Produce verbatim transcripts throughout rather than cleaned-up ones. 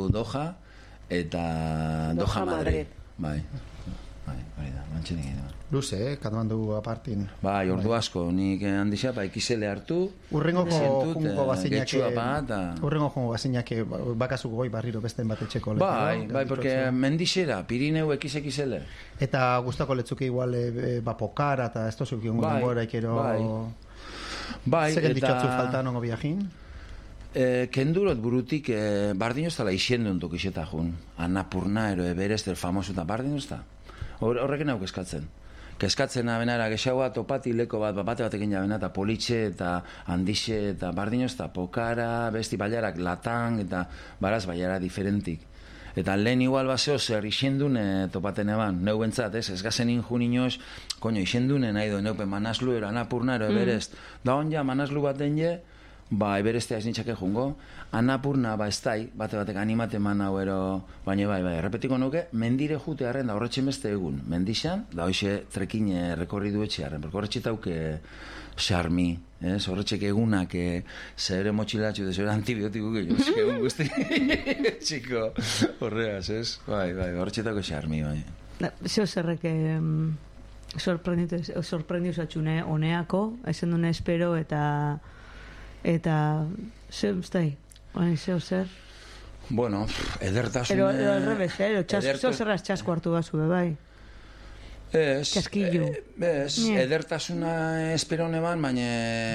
Doha eta Doha Madrid. Bai. Bai, hori da, mantxenik egin da. Luze, eh, Katmandu apartin. Bai, ordu asko, nik handixea, bai, kisele hartu. Urrengo jungo bazinak... Getxua bat, urrengo jungo bazinak bakazuko goi barriro besten bat etxeko. Bai, bai, porque mendixera, Pirineu ekize kisele. Eta gustako letzuke igual bapokara, eta ez tozuk jongo denbora ikero... Bai, eta... Zegen ditxatzu falta nongo viajin? Eh, kendurot burutik eh, bardino ez tala isiendu entuk iseta jun. Annapurna, ero Everest, el famoso eta bardino ez da. Horrekin hau keskatzen. Keskatzen abenara gexaua topati leko bat, bate batekin jabena, eta politxe, eta handixe, eta bardino ez da, pokara, besti baiarak, latang, eta baraz baiara diferentik. Eta lehen igual baseo zer isendun e, topaten eban, neu bentzat, ez, ez gazen injun inoz, koño, isendunen nahi do, neupe manazlu, ero Annapurna, ero Everest. Mm. Da hon ja, manazlu baten je, ba, Everestea ez nintxake jungo, Annapurna, ba, ez dai, bate batek animate man hau ero, baina bai, bai, errepetiko nuke, mendire jute harren da horretxe meste egun, mendixan, da hoxe trekine rekorri duetxe harren, porque horretxe tauke xarmi, ez, horretxek egunak, zere motxilatxu, de zere antibiotiku gehiago, egun guzti, txiko, horreaz, ez, bai, bai, horretxe tauke xarmi, bai. Zeo zerrek, sorprendiu zatxune, honeako, ezen dune espero, eta... Eta, zer, ustai, oain, zeo zer? Bueno, edertasune... Ero, ero, errebez, eh? Zeo zerraz txasko hartu bazu, bai? Ez, Txaskillo. Ez, edertasuna esperone ban, baina,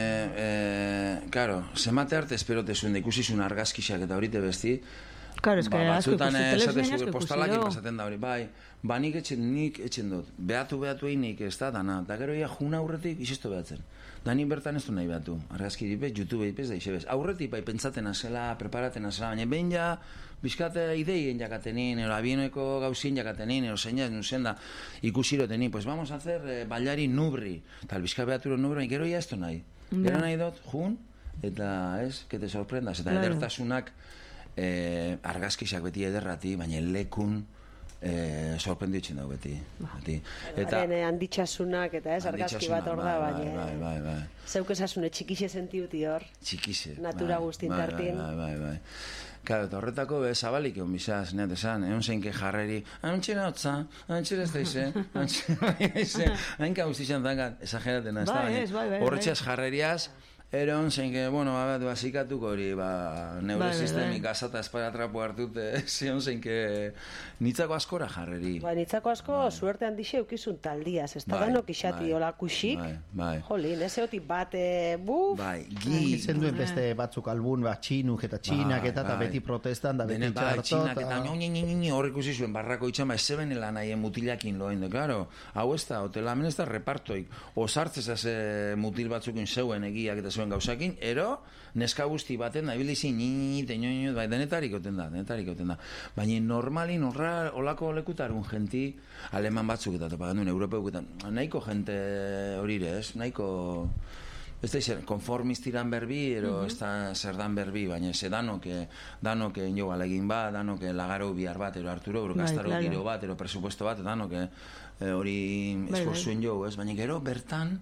karo, zemate arte esperote zuen, da ikusizun argazkixak eta horite besti, claro, es que batzutan esate postalakin pasaten da hori, bai, ba nik etxen, nik etxen dut, behatu behatu einik ez da, dana, eta gero ia juna aurretik izesto behatzen. Da nik bertan ez du nahi behatu, argazki dipez, YouTube dipez da izebez. Aurretik bai pentsaten azela, preparaten azela, baina behin ja, bizkate ideien jakatenin, ero abieneko gauzien jakatenin, ero zeinaz, nuzen da, ikusirotenin, pues vamos a hacer eh, ballari nubri, tal bizka behaturo nubri, gero ja ez du nahi. Gero nahi dut, jun, eta ez, que te sorprendas, eta claro. Edertasunak, Eh, argazkixak beti ederrati, baina lekun eh, sorprendu itxen dago beti. beti. Eta handitxasunak eta ez, argazki bat hor da, baina. Bai, bai, bai. Zeuk esasune txikixe sentiuti hor. Txikixe. Natura guztin tartin. Bai, bai, bai. Claro, eta horretako be zabalik egon bizaz, neat esan, egon zein que jarreri, antxera hotza, antxera ez da ize, antxera ize, hainka guztixan zangat, esageraten ez da, horretxeaz jarreriaz, eron, zein que, bueno, bat, bazikatuko hori, ba, neurosistemik azata esparatrapo hartute, zion zein que nitzako askora jarreri. Ba, nitzako asko suerte handixe eukizun taldiaz, ez da danok isati olakusik. Bai, bai. Jolin, ez eotik bate, buf. Bai, gi. Izen duen beste batzuk albun, ba, txinuk eta txinak eta eta beti protestan, da beti txartot. Txinak eta nio horrek usi zuen barrako itxan, ba, ez zebenela nahi mutilakin loen, de, claro, hau ez da, hotela, hemen ez da repartoik, osartzez haze mutil batzukin zeuen egiak eta zeuen gauzakin, ero, neska guzti baten, da, bilizin, nint, nint, bai, denetarik oten da, denetarik oten da. Baina normalin, horra, olako lekutarun jenti, aleman batzuk eta topagandun, europeuk eta, nahiko jente horire, ez, nahiko, ez da izan, konformistiran berbi, ero ez da zerdan berbi, baina ze danok, danok jo galegin bat, danok lagaro bihar bat, ero Arturo, ero gaztaro giro bat, ero presupuesto bat, danok hori esforzuen jo, ez, baina gero bertan,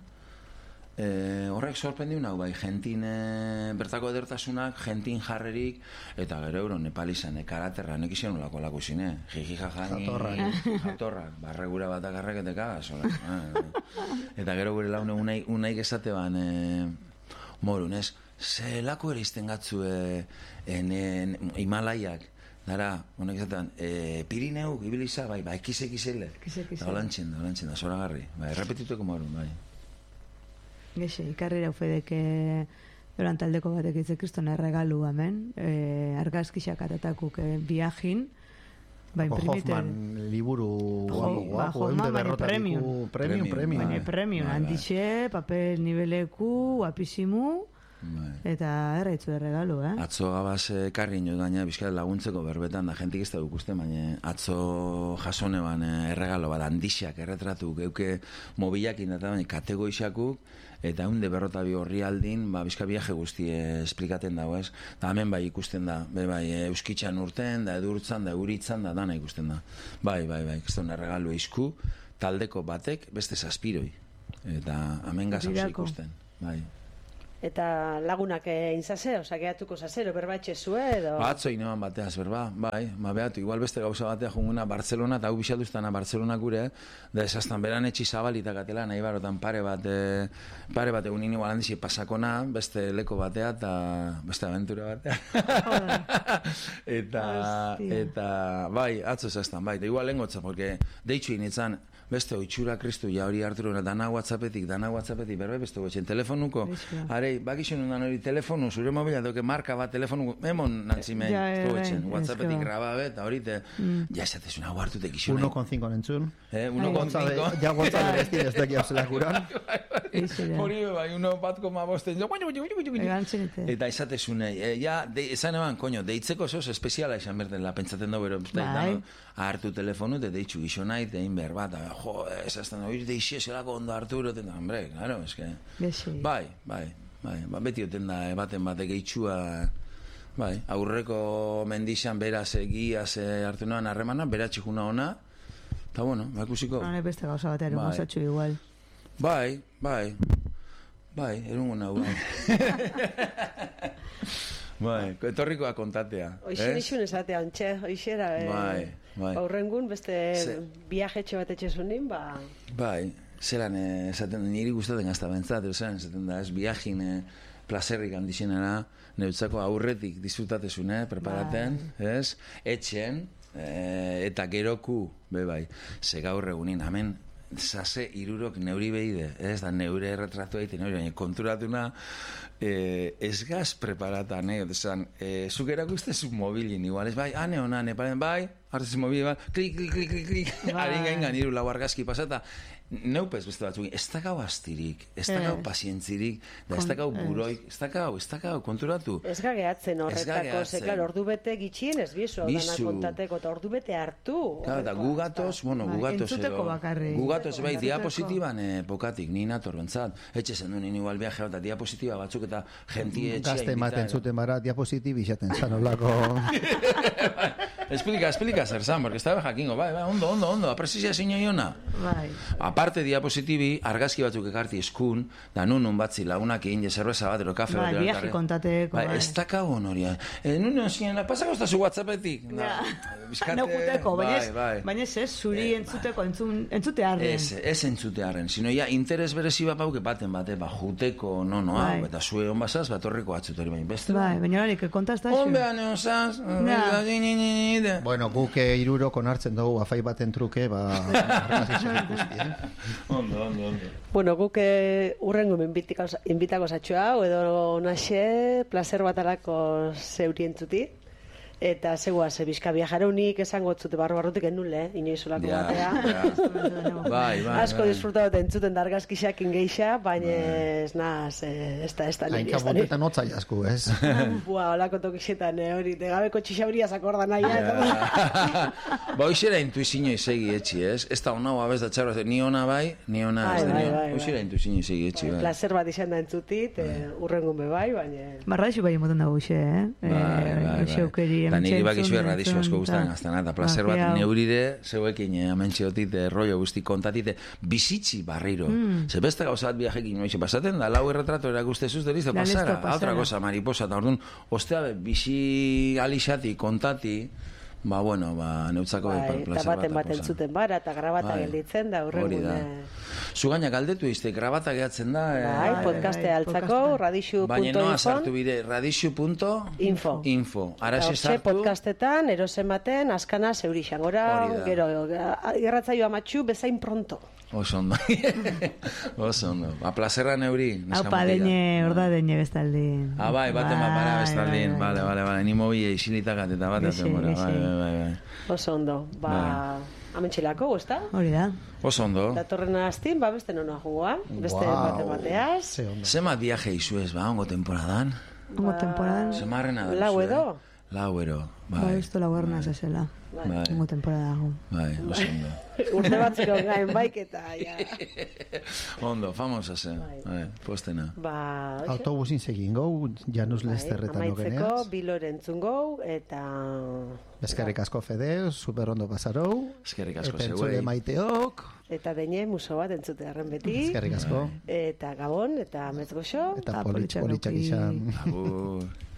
E, horrek sorprendiu nau bai, jentin e, bertako edertasunak, jentin jarrerik, eta gero euro nepalizan, e, karaterra, nek izan olako lako zine, jiji jajani, jatorrak, barregura bat akarrak eteka, eta gero gure laune unai, unaik esate ban, e, morun, ez, ze lako ere izten gatzu e, en, en, Himalaiak, dara, honek esaten, e, Pirineuk, ibiliza, bai, bai, ekizek izele, da holantxen, da holantxen, da zoragarri, bai, errepetituko morun, bai. Gexe, ikarri raufedeke eran taldeko batek itze kriston erregalu hemen, eh, argazkixak atatakuk eh, viajin, ba, imprimite... Hoffman liburu guapo, guapo, Hoffman, baina premium. Premium, premium. Baina premium, handixe, papel nibeleku, guapisimu, eta erraitzu erregalu, eh? Atzo gabaz karri ino gaina bizkat laguntzeko berbetan da jentik ez da ikusten, baina atzo jasone ban erregalo bat handixak erretratu geuke mobilakin eta baina kategoixakuk eta hunde berrota bi horri aldin ba, bizka viaje guzti esplikaten dago, ez? Da hemen bai ikusten da, be, bai euskitxan urten, da edurtzan, da euritzan, da dana ikusten da. Bai, bai, bai, ez da un erregalo izku, taldeko batek beste zazpiroi. Eta hemen gazauzi ikusten, bai. eta lagunak inzase, oza, gehatuko zazero, berbatxe zue, edo... Batzo inoan bateaz, berba, bai, ma behatu, igual beste gauza batea junguna Barcelona, eta hau bisatuztana Barcelona gure, da esaztan beran etxi zabalitak atela, nahi barotan pare bat, e, pare bat egunin igual handizi pasakona, beste leko batea, eta beste aventura batea. eta, eta, bai, atzo esaztan, bai, eta igual lengotza, porque deitxu initzan, beste oitxura kristu, ja hori harturu, dana whatsappetik, dana whatsappetik, berbe, beste goetxen, telefonuko, arei, bakixen undan hori telefonu, zure mobila, doke marka bat telefonuko, emon nantzime, goetxen, whatsappetik grababe, eta hori, ja esatezun, hau hartutek iso. uno koma cinco entzun. Eh, uno koma cinco. Ja gontzale ez dira ez daki hauzela kuran. Hori, bai, uno bat koma bosten, eta esatezun, ja, esan eban, koño, deitzeko zoz espeziala esan berdela, pentsaten da, bero, hartu telefonu, eta deitxu gixo nahi, egin behar bat, jo, esazten, hori deixi eselako ondo Arturo, eta, hombre, claro, eske... Bai, bai, bai, beti oten da, baten batek eitxua, bai, aurreko mendixan beraz egiaz hartu noan harremana, beratxikuna ona, eta, bueno, bakusiko... Hane beste gauza bat erungo zatxu igual. Bai, bai, bai, erungo nahu, bai. Bai, etorrikoa kontatea. Oixen ixun esatea, ontxe, oixera. Bai, bai. Aurrengun, beste viajetxo bat etxezunin, ba... Bai, zelan, esaten, niri gustaten gazta bentzat, zelan, esaten da, ez viajin plazerrik handixenera, neutzako aurretik disfrutatezune, preparaten, ez? Etxen, eta geroku, be bai, ze gaur egunin, hemen, zase irurok neuri behide, ez da neure erretratu egiten, neuri, baina konturatuna eh, ez gaz preparatan, eh, esan, eh, zuk erakustezu mobilin, igual, ez bai, ane hona, neparen, bai, hartez mobil, bai, klik, klik, klik, klik, klik, harin gaingan iru lau argazki pasata, neupez beste batzuk, ez dakau astirik, ez dakau pazientzirik, da ez dakau buroik, ez dakau, ez dakau, konturatu. Ez gageatzen horretako, ze, klar, ordu bete gitxien, ez bizu, dana kontateko, eta ordu bete hartu. Claro, eta gugatoz, bueno, gugatoz edo, gugatoz, bai, diapositiban pokatik, ni nator bentzat, etxe zen duen igual viaje, eta diapositiba batzuk, eta gentie etxea. Gazte ematen zuten bara, diapositibi izaten zan, olako... Explika, explika zer zan, porque estaba jakingo, bai, bai, ondo, ondo, ondo, apresizia zinio iona. Bai. Aparte diapositibi, argazki batzuk ekarti eskun, da nunun batzi lagunak egin zerbeza bat, ero kafe bat. Bai, viaje kontateko, bai. Ez dakau honoria. Nunun zinen, pasako estazu whatsappetik. Neukuteko, baina ez ez, zuri entzuteko, entzute harren. Ez, ez entzute harren, sino ya interes berezi bat pauke baten bate, ba, juteko, no, no, hau, eta zue hon basaz, bat horreko atzutori, baina beste. Bai, baina horik, kontazta xu. Honbean egon zaz, bueno, guke irurok onartzen dugu afai baten truke, ba... Ondo, ondo, ondo. Bueno, guke urrengo inbitako zatxua, edo naxe, placer batalako zeurientzuti. Eta zegoa, ze bizka viajareunik esango zute barro-barrutik enule, inoizolako batea. Bai, bai, asko disfrutagot entzuten dargazkixak ingeixa, baina ez naz, ez da, ez da. Hainka botetan otzai asko, ez? Bua, olako tokixetan, hori, tegabeko txixabria zakorda nahi. Ba, hoxera intuizio izegi etxi, ez? Ez da hona abez da txarra, ni hona bai, ni hona ez da nion. Hoxera intuizio izegi etxi, bai. Placer bat izan da entzutit, urrengun bebai, baina... Barraixu bai emoten dago xe, eh? Bai, eta niri bakizu erradizio asko guztan gaztana, eta placer bat neurire, zeuekin amentxeotite, rollo guzti kontatite, bizitzi barriro. Ze beste gauzat viajekin noixe pasaten, da lau erretrato erakustezuz deriz, da pasara, otra cosa, mariposa, eta orduan, ostea, bizi alixati, kontati, ba, bueno, ba, neutzako placer bat. Eta baten baten zuten bara, eta grabata gelditzen da, urrengun. Zugaina galdetu izte, grabata gehatzen da. Bai, podcaste altzako, radixu punto info. Baina noa sartu bide, radixu punto info. Info. Araxe sartu. Podcastetan, erosen baten, askana zeurixan. Gora, gero, irratzaio amatxu, bezain pronto. Oso ondo. Oso ondo. A plazerra neuri. Haupa, deine, orda deine bestaldi. Ah, bai, baten bat para bestaldi. Bale, bale, bale. Ni mobile isilitakat eta bat atzen gora. Bai, bai, bai. Oso ondo. Ba... Amentxelako, ezta? Hori da. Oso ondo. Datorren astin, ba, beste nona jugua. Beste bate bateaz. Zemat viaje izu ez, ba, ongo temporadan? Ongo temporadan. Zemarrena da. Lau edo? Lauero, Ba, bai. esto lauerna zazela. Bai. Tengo temporada dago. Bai, oso ondo. Urte batzuk gain baiketa, ja. Ondo, famosa zen. Bai, postena. Ba, hoxe. Autobusin segin gau, Janus Lesterretan Bai, amaitzeko, ogeneaz. Bilor entzun gau, eta... Eskerrik asko Fede, super ondo pasarou. Eskerrik asko Eta zeuei. entzule maiteok. Eta deine muso bat entzute harren beti. Eskerrik asko. Eta Gabon, eta Metz Goxo. Eta Ah, politx, politxak politxak eduki. izan. Agur.